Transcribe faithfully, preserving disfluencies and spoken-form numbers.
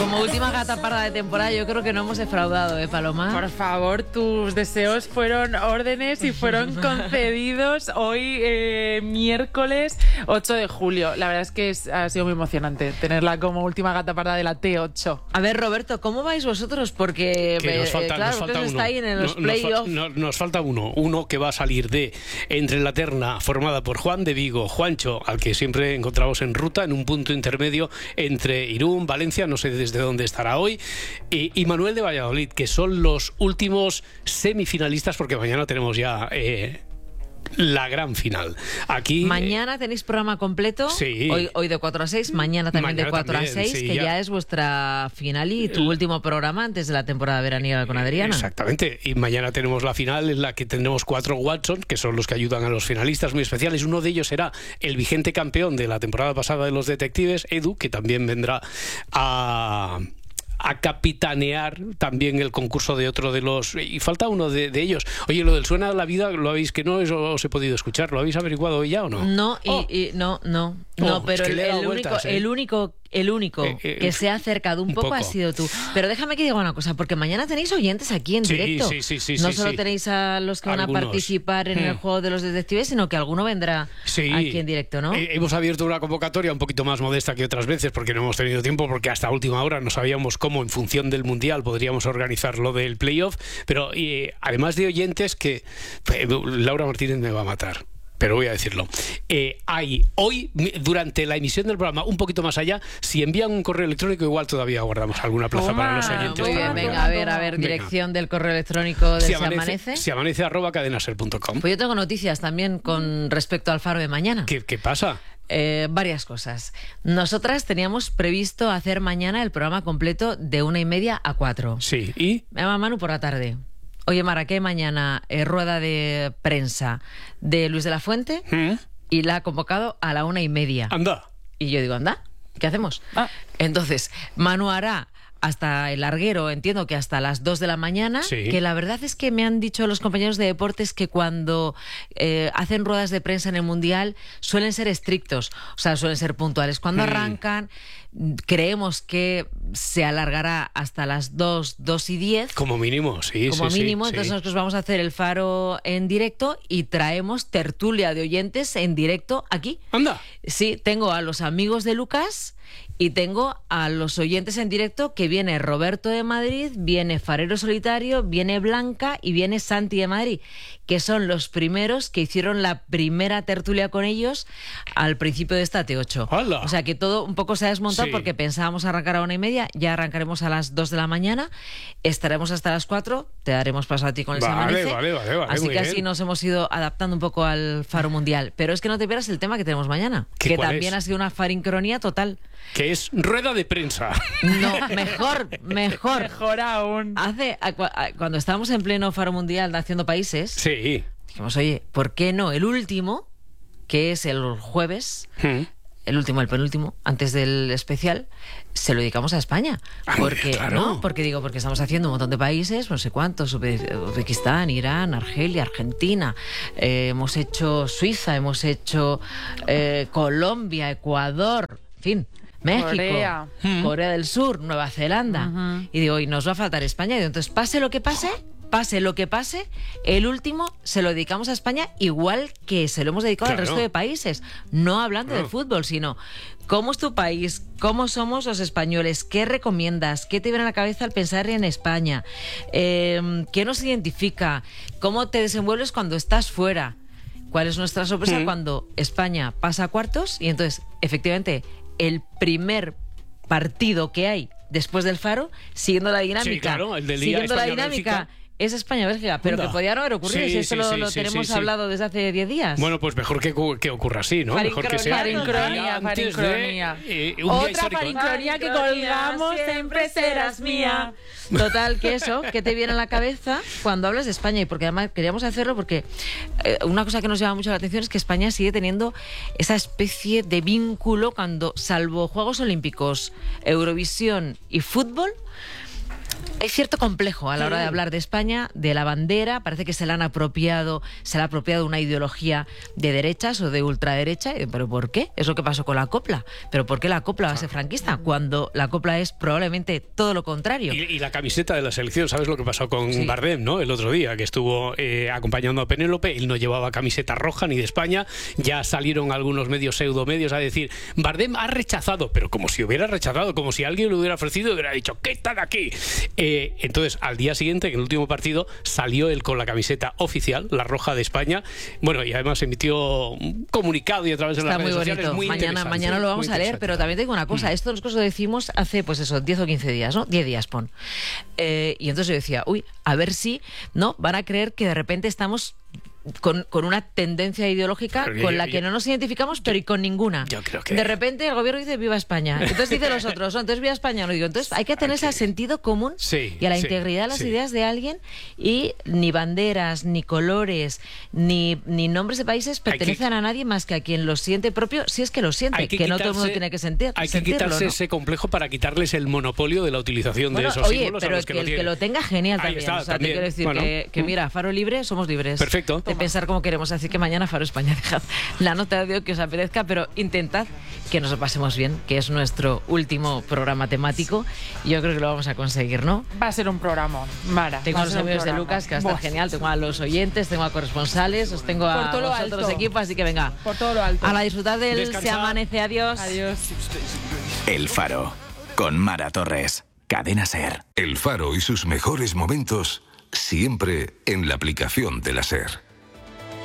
Como última gata parda de temporada, yo creo que no hemos defraudado, ¿eh, Paloma? Por favor, tus deseos fueron órdenes y fueron concedidos hoy, eh, miércoles ocho de julio. La verdad es que es, ha sido muy emocionante tenerla como última gata parda de la T ocho. A ver, Roberto, ¿cómo vais vosotros? Porque, Que nos falta, eh, claro, nos falta uno uno. está ahí en los No, nos, fa- playoffs. no- nos falta uno. Uno que va a salir de entre la terna formada por Juan de Vigo, Juancho, al que siempre encontramos en ruta, en un punto intermedio entre Irún, Valencia, no sé desde dónde estará hoy, y, y Manuel de Valladolid, que son los últimos semifinalistas, porque mañana tenemos ya eh, la gran final. Aquí Mañana tenéis programa completo. Sí. Hoy, hoy de cuatro a seis, mañana también Mañana de cuatro también, a seis, sí, que ya. ya es vuestra final y tu El- último programa antes de la temporada veraniega con Adriana. Exactamente, y mañana tenemos la final en la que tendremos cuatro Watson, que son los que ayudan a los finalistas muy especiales. Uno de ellos será el vigente campeón de la temporada pasada de los detectives, Edu, que también vendrá a... a capitanear también el concurso de otro de los... Y falta uno de, de ellos. Oye, lo del Suena a la Vida, ¿lo habéis que no os he podido escuchar? ¿Lo habéis averiguado hoy ya o no? No, y, Oh. y- no, no, Oh, no, es pero que el, le he dado el único, vueltas, ¿eh? el único, el único Eh, eh, que se ha acercado un, un poco, poco. ha sido tú. Pero déjame que diga una cosa, porque mañana tenéis oyentes aquí en Sí, directo. sí, sí, sí, no sí, solo sí. tenéis a los que van Algunos. a participar en Hmm. el juego de los detectives, sino que alguno vendrá Sí. aquí en directo, ¿no? Eh, hemos abierto una convocatoria un poquito más modesta que otras veces porque no hemos tenido tiempo, porque hasta última hora no sabíamos cómo en función del Mundial podríamos organizar lo del playoff, pero eh, además de oyentes que eh, Laura Martínez me va a matar. Pero voy a decirlo. Eh, hay hoy, mi- durante la emisión del programa, un poquito más allá, si envían un correo electrónico, igual todavía guardamos alguna plaza Toma, para los muy oyentes. Muy bien, Toma, venga, toma, a ver, a toma. ver, Venga. dirección del correo electrónico de Si Si amanece, Amanece. si amanece arroba cadenaser punto com. Pues yo tengo noticias también con respecto al Faro de mañana. ¿Qué, ¿Qué pasa? Eh, varias cosas. Nosotras teníamos previsto hacer mañana el programa completo de una y media a cuatro. Sí, ¿y? Me llama Manu por la tarde. Oye, Mara, ¿qué mañana eh, rueda de prensa de Luis de la Fuente? ¿Mm? Y la ha convocado a la una y media. Anda. Y yo digo, anda, ¿qué hacemos? Ah. Entonces, Manu hará hasta el larguero, entiendo que hasta las dos de la mañana, Sí. que la verdad es que me han dicho los compañeros de deportes que cuando eh, hacen ruedas de prensa en el Mundial suelen ser estrictos, o sea, suelen ser puntuales. Cuando Mm. arrancan, creemos que se alargará hasta las dos, dos y diez. Como mínimo, sí, Como sí, sí, mínimo, sí. entonces nosotros vamos a hacer el Faro en directo y traemos tertulia de oyentes en directo aquí. Anda. Sí, tengo a los amigos de Lucas y tengo a los oyentes en directo, que viene Roberto de Madrid, viene Farero Solitario, viene Blanca y viene Santi de Madrid, que son los primeros que hicieron la primera tertulia con ellos al principio de esta T ocho. ¡Hala! O sea que todo un poco se ha desmontado Sí. porque pensábamos arrancar a una y media, ya arrancaremos a las dos de la mañana, estaremos hasta las cuatro, te daremos paso a ti con el Vale, Se Amanece. vale, vale, vale, Así muy que así bien. nos hemos ido adaptando un poco al Faro Mundial. Pero es que no te pierdas el tema que tenemos mañana, ¿Qué, que cuál también es? ha sido una farincronía total. Que es rueda de prensa. No, mejor, mejor. Mejor aún. Hace, a- cua- a- cuando estábamos en pleno Faro Mundial de Haciendo Países, Sí. dijimos, oye, ¿por qué no el último, que es el jueves, Mm. el último, el penúltimo, antes del especial, se lo dedicamos a España? Ah, muy Porque, bien, claro. ¿no? Porque digo, porque estamos haciendo un montón de países, no sé cuántos, Uzbe- Uzbekistán, Irán, Argelia, Argentina, eh, hemos hecho Suiza, hemos hecho eh, Colombia, Ecuador, en fin. México, Corea. Corea del Sur, Nueva Zelanda. Ujú. Y digo, y nos va a faltar España. Y digo, entonces, pase lo que pase, pase lo que pase, el último se lo dedicamos a España, igual que se lo hemos dedicado al Claro. resto de países. No hablando Claro. de fútbol, sino cómo es tu país, cómo somos los españoles, qué recomiendas, qué te viene a la cabeza al pensar en España, eh, qué nos identifica, cómo te desenvuelves cuando estás fuera. ¿Cuál es nuestra sorpresa Mm. cuando España pasa a cuartos? Y entonces, efectivamente, el primer partido que hay después del Faro, siguiendo la dinámica, Sí, claro, el del día siguiendo la España-Bélgica. dinámica, es España-Bélgica, pero Anda. que podía no haber ocurrido, Sí, si esto sí, lo, sí, lo sí, tenemos sí, sí. hablado desde hace diez días. Bueno, pues mejor que, cu- que ocurra así, ¿no? Mejor que sea Farincronía, un día antes farincronía. de, eh, un día Otra histórico. farincronía que colgamos, siempre serás mía. Total, que eso, que te viene a la cabeza cuando hablas de España. Y porque además queríamos hacerlo porque eh, una cosa que nos llama mucho la atención es que España sigue teniendo esa especie de vínculo cuando, salvo Juegos Olímpicos, Eurovisión y fútbol, Hay cierto complejo a la hora de hablar de España, de la bandera. Parece que se la han apropiado, se le ha apropiado una ideología de derechas o de ultraderecha. ¿Pero por qué? Es lo que pasó con la copla. ¿Pero por qué la copla va a ser franquista? Cuando la copla es probablemente todo lo contrario. Y, y la camiseta de la selección, ¿sabes lo que pasó con Sí. Bardem, ¿no? El otro día, que estuvo eh, acompañando a Penélope, él no llevaba camiseta roja ni de España. Ya salieron algunos medios pseudomedios a decir, Bardem ha rechazado, pero como si hubiera rechazado, como si alguien lo hubiera ofrecido y hubiera dicho, ¿qué está de aquí? Eh, entonces, al día siguiente, en el último partido, salió él con la camiseta oficial, la roja de España. Bueno, y además emitió un comunicado y a través de Está las redes muy sociales. bonito. Muy mañana, interesante, mañana lo vamos muy a leer, interesante. pero también te digo una cosa. Mm. Esto nosotros lo decimos hace, pues eso, diez o quince días, ¿no? diez días, pon. Eh, y entonces yo decía, uy, a ver si, ¿no? Van a creer que de repente estamos con, con una tendencia ideológica Pero con yo- la yo- que no nos identificamos, pero y con ninguna. yo creo que- De repente el gobierno dice viva España. Entonces dicen los otros, no, entonces viva España. No digo, entonces hay que atenerse al sentido común Sí, y a la sí, integridad de las sí. ideas de alguien, y ni banderas, ni colores, ni, ni nombres de países Hay que- pertenecen a nadie más que a quien lo siente propio, si es que lo siente, Hay que, no todo el mundo quitarse- tiene que sentir. Hay que sentirlo, quitarse ¿no? ese complejo para quitarles el monopolio de la utilización Bueno, de esos oye, símbolos a pero los que que lo el que tienen. lo tenga, genial Ahí también. está, o sea, te también. quiero decir Bueno. que, que mira, Faro libre, somos libres. Perfecto. De pensar como queremos. Así que mañana Faro España, dejad la nota de audio que os apetezca, pero intentad que nos lo pasemos bien, que es nuestro último programa temático. Y yo creo que lo vamos a conseguir, ¿no? Va a ser un programa, Mara. Tengo va a a los ser un amigos de programa. Lucas, que va a estar Buah. genial. Tengo a los oyentes, tengo a corresponsales, os tengo a Por todo lo vosotros alto. equipo, así que venga. Por todo lo alto. A la disfrutar del Descansad. Se Amanece. Adiós. Adiós. El Faro, con Mara Torres, Cadena SER. El Faro y sus mejores momentos siempre en la aplicación de la SER.